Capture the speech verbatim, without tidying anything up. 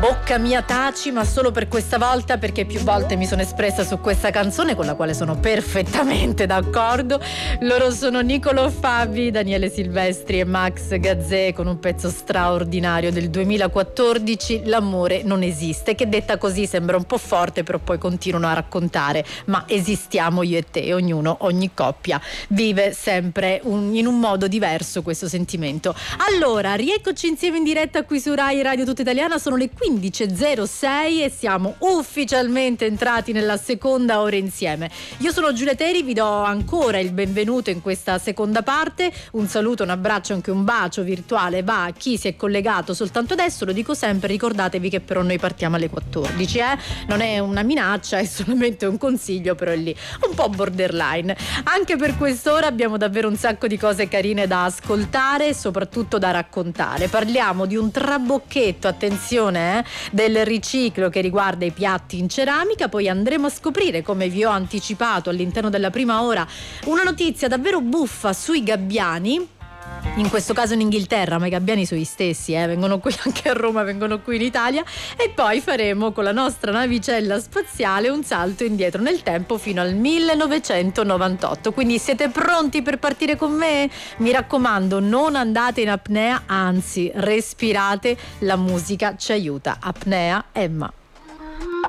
Bocca mia taci, ma solo per questa volta, perché più volte mi sono espressa su questa canzone con la quale sono perfettamente d'accordo. Loro sono Niccolò Fabi, Daniele Silvestri e Max Gazzè con un pezzo straordinario del duemilaquattordici, L'amore non esiste, che detta così sembra un po' forte, però poi continuano a raccontare ma esistiamo io e te, ognuno, ogni coppia vive sempre un, in un modo diverso questo sentimento. Allora, rieccoci insieme in diretta qui su Rai Radio Tutta Italiana, sono le quindici e zero sei e siamo ufficialmente entrati nella seconda ora insieme. Io sono Giulia Teri, vi do ancora il benvenuto in questa seconda parte, un saluto, un abbraccio, anche un bacio virtuale va a chi si è collegato soltanto adesso, lo dico sempre, ricordatevi che però noi partiamo alle quattordici, eh? Non è una minaccia, è solamente un consiglio, però è lì un po' borderline. Anche per quest'ora abbiamo davvero un sacco di cose carine da ascoltare e soprattutto da raccontare. Parliamo di un trabocchetto, attenzione, eh, del riciclo che riguarda i piatti in ceramica, poi andremo a scoprire, come vi ho anticipato all'interno della prima ora, una notizia davvero buffa sui gabbiani. In questo caso in Inghilterra, ma i gabbiani sono gli stessi, eh? Vengono qui anche a Roma, vengono qui in Italia, e poi faremo con la nostra navicella spaziale un salto indietro nel tempo fino al millenovecentonovantotto. Quindi siete pronti per partire con me? Mi raccomando, non andate in apnea, anzi respirate, la musica ci aiuta. Apnea, Emma.